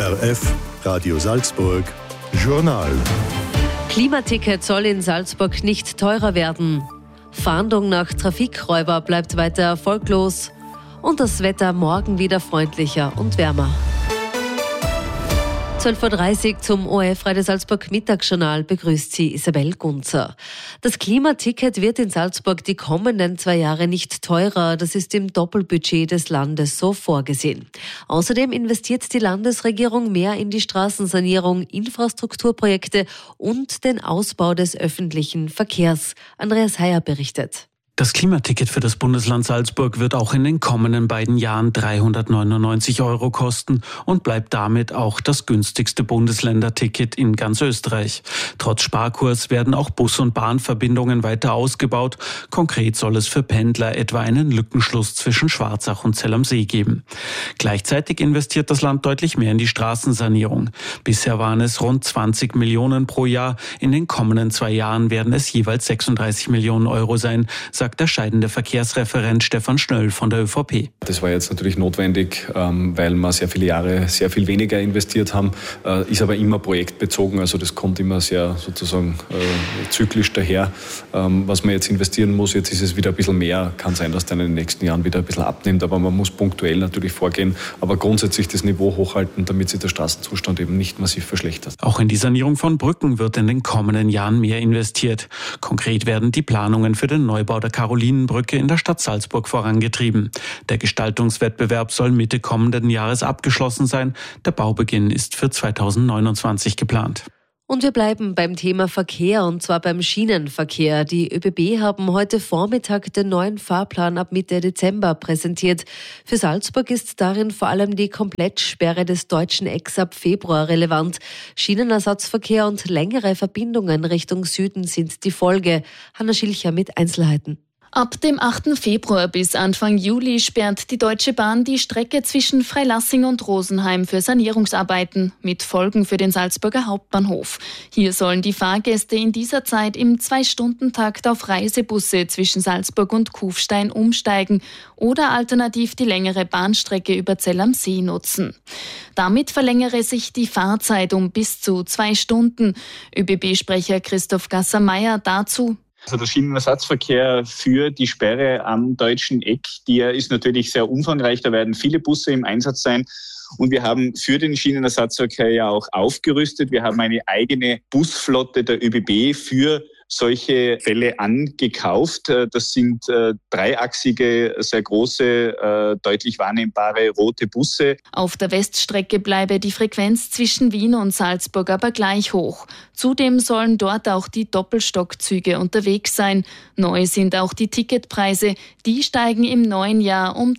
ORF Radio Salzburg Journal. Klimaticket soll in Salzburg nicht teurer werden. Fahndung nach Trafikräuber bleibt weiter erfolglos. Und das Wetter morgen wieder freundlicher und wärmer. 12.30 Uhr zum ORF Radio Salzburg Mittagsjournal begrüßt Sie Isabel Gunzer. Das Klimaticket wird in Salzburg die kommenden 2 Jahre nicht teurer. Das ist im Doppelbudget des Landes so vorgesehen. Außerdem investiert die Landesregierung mehr in die Straßensanierung, Infrastrukturprojekte und den Ausbau des öffentlichen Verkehrs. Andreas Heyer berichtet. Das Klimaticket für das Bundesland Salzburg wird auch in den kommenden beiden Jahren 399 € kosten und bleibt damit auch das günstigste Bundesländerticket in ganz Österreich. Trotz Sparkurs werden auch Bus- und Bahnverbindungen weiter ausgebaut. Konkret soll es für Pendler etwa einen Lückenschluss zwischen Schwarzach und Zell am See geben. Gleichzeitig investiert das Land deutlich mehr in die Straßensanierung. Bisher waren es rund 20 Millionen pro Jahr. In den kommenden 2 Jahren werden es jeweils 36 Millionen € sein, sagt der scheidende Verkehrsreferent Stefan Schnöll von der ÖVP. Das war jetzt natürlich notwendig, weil wir sehr viele Jahre sehr viel weniger investiert haben, ist aber immer projektbezogen, also das kommt immer sehr sozusagen zyklisch daher. Was man jetzt investieren muss, jetzt ist es wieder ein bisschen mehr, kann sein, dass dann in den nächsten Jahren wieder ein bisschen abnimmt, aber man muss punktuell natürlich vorgehen, aber grundsätzlich das Niveau hochhalten, damit sich der Straßenzustand eben nicht massiv verschlechtert. Auch in die Sanierung von Brücken wird in den kommenden Jahren mehr investiert. Konkret werden die Planungen für den Neubau der Karolinenbrücke in der Stadt Salzburg vorangetrieben. Der Gestaltungswettbewerb soll Mitte kommenden Jahres abgeschlossen sein. Der Baubeginn ist für 2029 geplant. Und wir bleiben beim Thema Verkehr, und zwar beim Schienenverkehr. Die ÖBB haben heute Vormittag den neuen Fahrplan ab Mitte Dezember präsentiert. Für Salzburg ist darin vor allem die Komplettsperre des deutschen Ecks ab Februar relevant. Schienenersatzverkehr und längere Verbindungen Richtung Süden sind die Folge. Hanna Schilcher mit Einzelheiten. Ab dem 8. Februar bis Anfang Juli sperrt die Deutsche Bahn die Strecke zwischen Freilassing und Rosenheim für Sanierungsarbeiten, mit Folgen für den Salzburger Hauptbahnhof. Hier sollen die Fahrgäste in dieser Zeit im 2-Stunden-Takt auf Reisebusse zwischen Salzburg und Kufstein umsteigen oder alternativ die längere Bahnstrecke über Zell am See nutzen. Damit verlängere sich die Fahrzeit um bis zu 2 Stunden. ÖBB-Sprecher Christoph Gasser-Meyer dazu: Also der Schienenersatzverkehr für die Sperre am deutschen Eck, der ist natürlich sehr umfangreich. Da werden viele Busse im Einsatz sein. Und wir haben für den Schienenersatzverkehr ja auch aufgerüstet. Wir haben eine eigene Busflotte der ÖBB für solche Fälle angekauft. Das sind dreiachsige, sehr große, deutlich wahrnehmbare rote Busse. Auf der Weststrecke bleibe die Frequenz zwischen Wien und Salzburg aber gleich hoch. Zudem sollen dort auch die Doppelstockzüge unterwegs sein. Neu sind auch die Ticketpreise. Die steigen im neuen Jahr um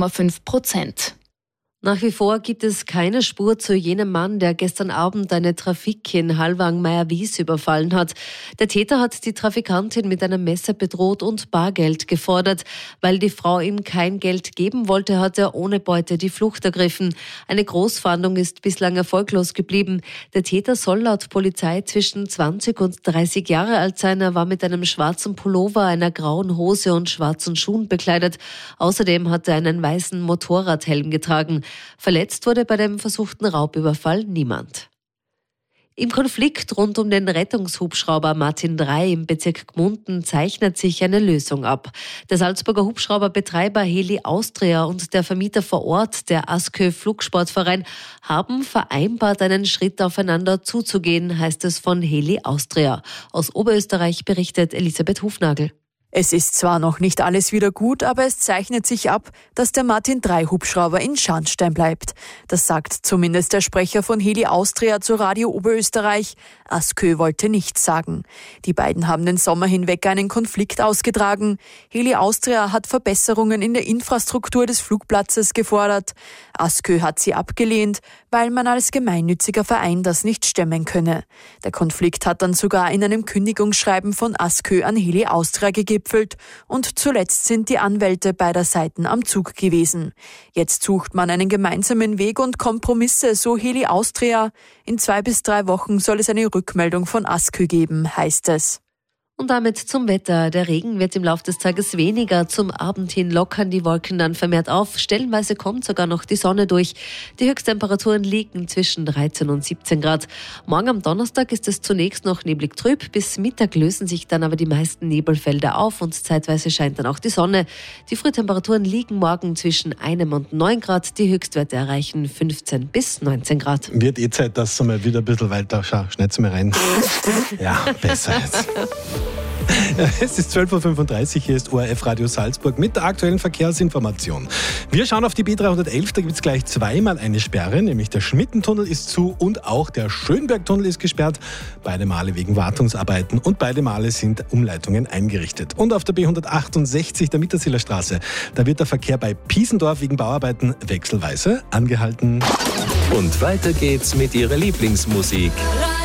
3,5%. Nach wie vor gibt es keine Spur zu jenem Mann, der gestern Abend eine Trafik in Hallwang-Meyer-Wies überfallen hat. Der Täter hat die Trafikantin mit einem Messer bedroht und Bargeld gefordert. Weil die Frau ihm kein Geld geben wollte, hat er ohne Beute die Flucht ergriffen. Eine Großfahndung ist bislang erfolglos geblieben. Der Täter soll laut Polizei zwischen 20 und 30 Jahre alt sein. Er war mit einem schwarzen Pullover, einer grauen Hose und schwarzen Schuhen bekleidet. Außerdem hat er einen weißen Motorradhelm getragen. Verletzt wurde bei dem versuchten Raubüberfall niemand. Im Konflikt rund um den Rettungshubschrauber Martin III im Bezirk Gmunden zeichnet sich eine Lösung ab. Der Salzburger Hubschrauberbetreiber Heli Austria und der Vermieter vor Ort, der Askö Flugsportverein, haben vereinbart, einen Schritt aufeinander zuzugehen, heißt es von Heli Austria. Aus Oberösterreich berichtet Elisabeth Hufnagel. Es ist zwar noch nicht alles wieder gut, aber es zeichnet sich ab, dass der Martin III Hubschrauber in Scharnstein bleibt. Das sagt zumindest der Sprecher von Heli Austria zu Radio Oberösterreich. Askö wollte nichts sagen. Die beiden haben den Sommer hinweg einen Konflikt ausgetragen. Heli Austria hat Verbesserungen in der Infrastruktur des Flugplatzes gefordert. Askö hat sie abgelehnt, weil man als gemeinnütziger Verein das nicht stemmen könne. Der Konflikt hat dann sogar in einem Kündigungsschreiben von Askö an Heli Austria gegipfelt und zuletzt sind die Anwälte beider Seiten am Zug gewesen. Jetzt sucht man einen gemeinsamen Weg und Kompromisse, so Heli Austria. In 2 bis 3 Wochen soll es eine Rückmeldung von Askö geben, heißt es. Und damit zum Wetter. Der Regen wird im Laufe des Tages weniger. Zum Abend hin lockern die Wolken dann vermehrt auf. Stellenweise kommt sogar noch die Sonne durch. Die Höchsttemperaturen liegen zwischen 13 und 17 Grad. Morgen am Donnerstag ist es zunächst noch neblig trüb. Bis Mittag lösen sich dann aber die meisten Nebelfelder auf und zeitweise scheint dann auch die Sonne. Die Frühtemperaturen liegen morgen zwischen 1 und 9 Grad. Die Höchstwerte erreichen 15 bis 19 Grad. Wird Zeit, dass du mal wieder ein bisschen weiter schneid's mir rein. Ja, besser jetzt. Es ist 12.35 Uhr, hier ist ORF Radio Salzburg mit der aktuellen Verkehrsinformation. Wir schauen auf die B311, da gibt es gleich zweimal eine Sperre, nämlich der Schmittentunnel ist zu und auch der Schönbergtunnel ist gesperrt. Beide Male wegen Wartungsarbeiten und beide Male sind Umleitungen eingerichtet. Und auf der B168, der Mittersiler Straße, da wird der Verkehr bei Piesendorf wegen Bauarbeiten wechselweise angehalten. Und weiter geht's mit Ihrer Lieblingsmusik.